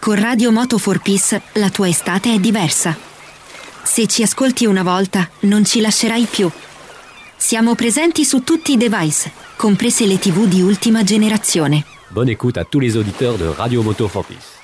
Con Radio Moto for Peace la tua estate è diversa. Se ci ascolti una volta, non ci lascerai più. Siamo presenti su tutti i device, comprese le TV di ultima generazione. Bonne écoute à tous les auditeurs de Radio Moto for Peace.